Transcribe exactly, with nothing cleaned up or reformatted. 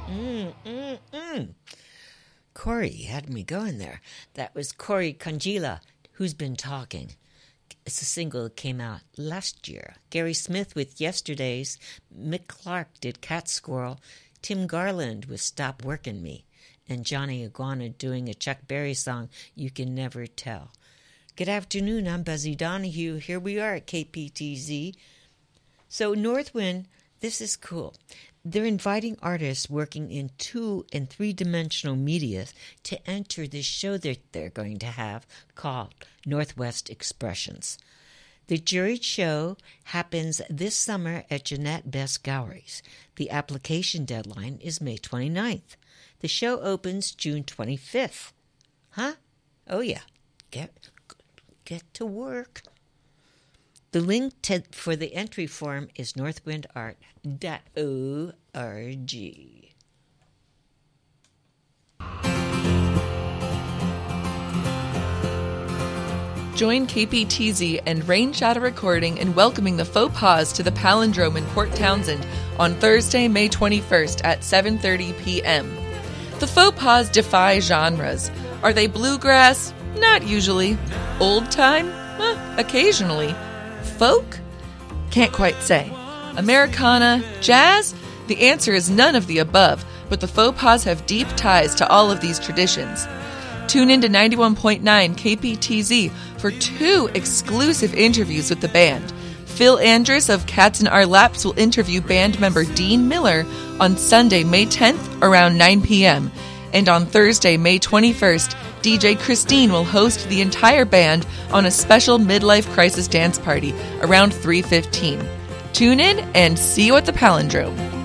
Mm, mm, mm. Corey had me going there. That was Corey Congela, Who's Been Talking. It's a single that came out last year. Gary Smith with Yesterdays. Mick Clark did Cat Squirrel. Tim Garland with Stop Workin' Me. And Johnny Iguana doing a Chuck Berry song, You Can Never Tell. Good afternoon, I'm Buzzy Donahue. Here we are at K P T Z. So Northwind, this is cool. They're inviting artists working in two- and three-dimensional media to enter this show that they're going to have called Northwest Expressions. The juried show happens this summer at Jeanette Best Galleries. The application deadline is May twenty-ninth. The show opens June twenty-fifth. Huh? Oh, yeah. Get, get to work. The link to, for the entry form is northwind art dot org. Join K P T Z and Rain Shadow Recording in welcoming the Faux Pas to the Palindrome in Port Townsend on Thursday, May twenty-first at seven thirty p.m. The Faux Pas defy genres. Are they bluegrass? Not usually. Old time? Eh, occasionally. Folk? Can't quite say. Americana? Jazz? The answer is none of the above, but the Faux Pas have deep ties to all of these traditions. Tune in to ninety-one point nine K P T Z for two exclusive interviews with the band. Phil Andrus of Cats in Our Laps will interview band member Dean Miller on Sunday, May tenth around nine p.m. And on Thursday, May twenty-first, D J Christine will host the entire band on a special midlife crisis dance party around three fifteen. Tune in and see you at the Palindrome.